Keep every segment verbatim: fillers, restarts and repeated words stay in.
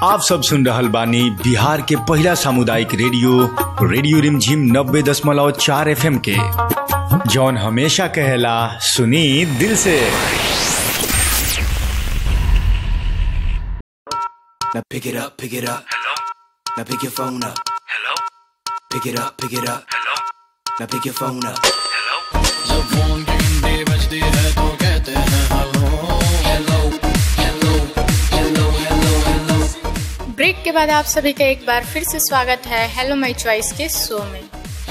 आप सब सुन रहल बानी बिहार के पहला सामुदायिक रेडियो रेडियो रिमझिम नब्बे दशमलव चार एफ एम के, जौन हमेशा कहेला सुनी दिल से। Now pick it up, pick it up. Hello. Now pick your phone up. Hello. Pick it up, pick it up. Hello. Now pick your phone up. Hello. जब फोन की घंटी बजती है तो कहते हैं hello hello hello hello hello hello. Break के बाद आप सभी का एक बार फिर से स्वागत है हेलो माय चॉइस के शो में।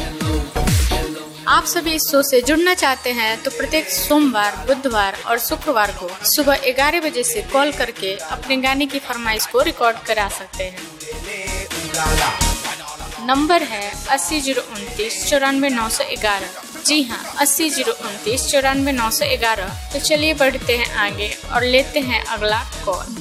आप सभी इस शो से जुड़ना चाहते हैं तो प्रत्येक सोमवार, बुधवार और शुक्रवार को सुबह ग्यारह बजे से कॉल करके अपने गाने की फरमाइश को रिकॉर्ड करा सकते हैं। नंबर है अस्सी जीरो उनतीस चौरानवे नौ सौ ग्यारह। जी हाँ, अस्सी जीरो उनतीस चौरानवे नौ सौ ग्यारह। तो चलिए बढ़ते हैं आगे और लेते हैं अगला कॉल।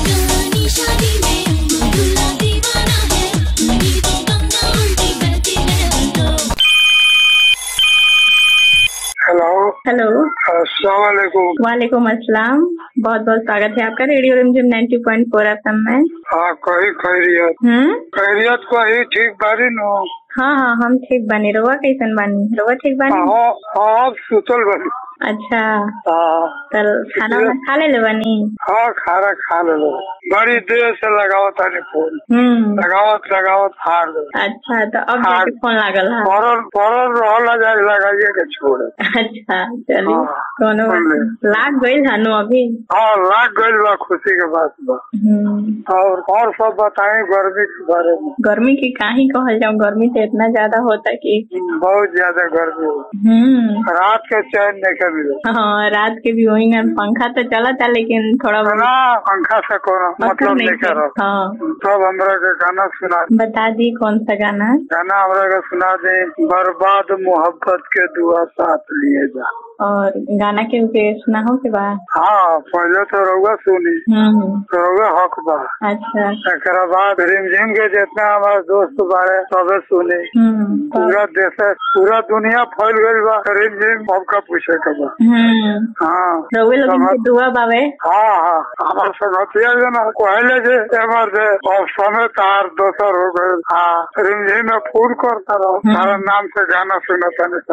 हेलो हेलो, अस्सलाम वालेकुम। वालेकुम अस्सलाम। बहुत बहुत स्वागत है आपका रेडियो रिमझिम नब्बे पॉइंट चार एफएम में। हाँ, कही खैरियत हम्म खैरियत को ही ठीक बारी नो। हाँ हाँ, हम ठीक बानी। रउआ कैसन बानी? रउआ ठीक बानी? हाँ हाँ, सुतल बानी। अच्छा, हाँ, कल खाना वाना खा ले बानी? हाँ, खाना खा ले। बड़ी देर से लगावत तानी फोन, हम्म लगावत लगावत हार गए। अच्छा, तो अब जाके फोन लागल है? परल परल रहला जाए लगाइए के छोड़े। अच्छा, चलिए हाँ, कोनो बात नहीं। लाग गइल हनु अभी? हाँ, लाग गइल बा, खुशी के बात बा। हम्म और और सब बताएं गर्मी के बारे में। गर्मी की काहे कहल जाऊं, गर्मी तो इतना ज्यादा होता कि बहुत ज्यादा गर्मी हो। हम्म रात के चैन नहीं मिले। हाँ, रात के भी वही पंखा तो चला था, लेकिन थोड़ा ना पंखा से कोनो मतलब नहीं कर रहा। हाँ, सब हमरा के गाना सुना। बता दी कौन सा गाना? गाना हमरा के सुना दे, बर्बाद मोहब्बत के दुआ साथ लिए जा। और गाना के ऊपर सुना हो के बाद? हाँ, पहले तो रउआ सुनी, हम्म तो रउआ हक बा। अच्छा, एक बाद रिमझिम के जितना हमारे दोस्त बारे सबे सुनी। हम्म पूरा देश, पूरा दुनिया फैल गई बा रिमझिम सबका पूछे के बा। हम्म हाँ, रउए लोगन के दुआ बावे। हाँ हाँ, हमारे संगतिया जो ना पहले जे एमर जे और समय तार दोसर हो गए। हाँ, रिमझिम में फोन करता रहो, सारा नाम से गाना सुनता नहीं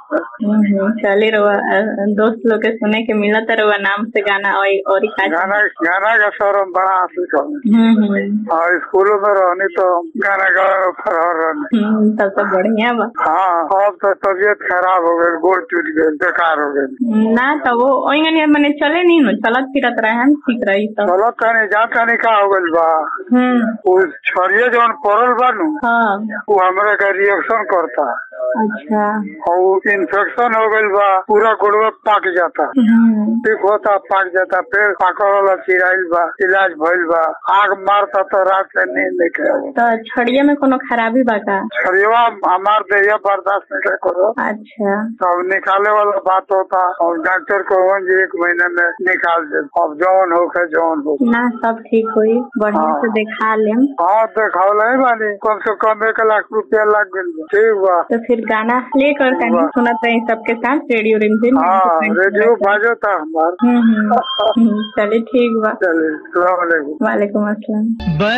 सब। चलिए, रउआ दोस्त लोग के सुने के मिला तो रउआ नाम से गाना और और गाना गाना का शौरम बड़ा हासिल कर। हम्म और स्कूलों में रहनी तो गाना गाने में फरहर रहनी। तब तो बढ़िया बा। हाँ, अब तो तबियत खराब हो गई, गोड़ टूट गई, बेकार हो गई। ना तो वो ओइंगनी मैंने चले नहीं नो, चलत फिरत रहे हम, ठीक रही तो। चलो कहीं जा कहीं का हो गई बा। हम्म उस छोरिये जौन पड़ल बा नु, हाँ, वो हमरा का रिएक्शन करता। अच्छा, और इन्फेक्शन हो गई बा, पूरा गोड़वा पाक जाता। हम्म ठीक होता, पाक जाता, फिर पाकड़ वाला चिराइल बा, इलाज भइल बा। आग मारता तो रात से नींद नहीं करे। तो छड़िया में कोनो खराबी बा का? छरिया हमार देहिया बर्दाश्त नहीं करो। अच्छा, अब निकाले वाला बात होता और डॉक्टर को एक महीने में निकाल दे। अब जौन हो के जौन हो ना, सब ठीक हुई, बढ़िया हाँ। से देखा लेम। हाँ, देखा बानी, कम से कम एक लाख रुपया लग गई। ठीक बा, तो फिर गाना लेकर कहीं सुनत रहे सबके साथ रेडियो रिमझिम। हाँ, रेडियो बाजो था हमार। हम्म हम्म, चलिए ठीक बा। चलिए, सलाम वालेकुम। वालेकुम अस्सलाम।